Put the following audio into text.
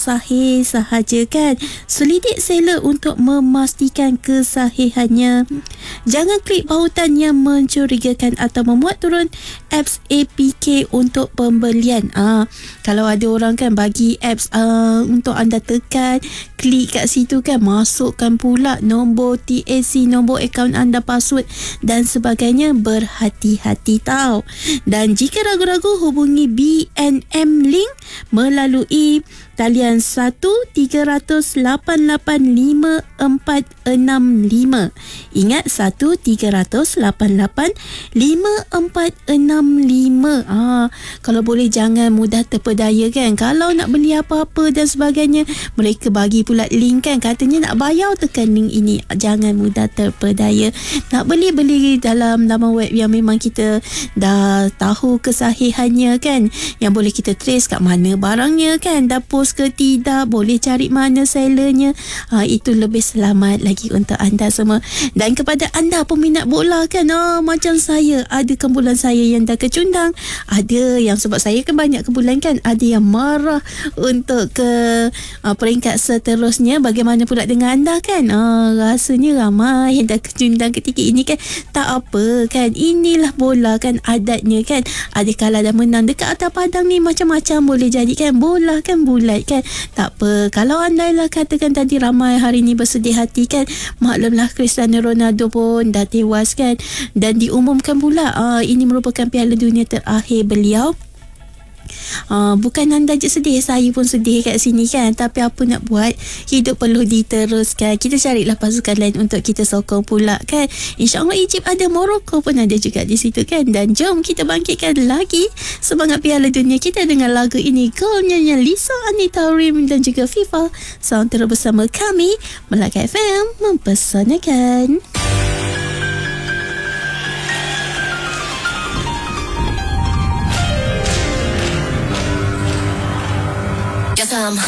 sahih sahaja kan. Selidik seller untuk memastikan kesahihannya. Jangan klik pautan yang mencurigakan atau memuat turun apps APK untuk pembelian. Kalau ada orang kan bagi apps untuk anda tekan, klik kat situ kan, masukkan pula nombor TAC, nombor akaun anda, password dan sebagainya. Berhati-hati tau. Dan jika ragu-ragu, hubungi BNM Link melalui talian 1-300-885-465. Ingat, 1-300-885-465. Kalau boleh jangan mudah terpedaya kan. Kalau nak beli apa-apa dan sebagainya, mereka bagi pula link kan, katanya nak bayar, tekan link ini. Jangan mudah terpedaya. Nak beli dalam laman web yang memang kita dah tahu kesahihannya kan, yang boleh kita trace kat mana barangnya kan, dah post ke tidak, boleh cari mana sellernya. Itu lebih selamat lagi untuk anda semua. Dan kepada anda peminat bola kan, macam saya, ada kumpulan saya yang dah kecundang, ada yang sebab saya kan banyak kumpulan kan, ada yang marah untuk ke peringkat seterusnya. Bagaimana pula dengan anda kan? Rasanya ramai yang dah kecundang ketika ini kan. Tak apa kan, inilah bola kan, adatnya kan. Ada kalah dan menang dekat atas padang ni, macam-macam boleh jadi kan. Bola kan bulat kan. Tak apa, kalau anda lah katakan tadi ramai hari ni bersedih hati kan, maklumlah Cristiano Ronaldo pun dah tewas kan, dan diumumkan pula ini merupakan Piala Dunia terakhir beliau. Bukan anda je sedih, saya pun sedih kat sini kan. Tapi apa nak buat, hidup perlu diteruskan. Kita carilah pasukan lain untuk kita sokong pula kan. InsyaAllah Egypt ada, Morocco pun ada juga di situ kan. Dan jom kita bangkitkan lagi semangat Piala Dunia kita dengan lagu ini, golnya Lisa, Anita Rim dan juga FIFA. Sound terus bersama kami, Melaka FM, mempersanakan.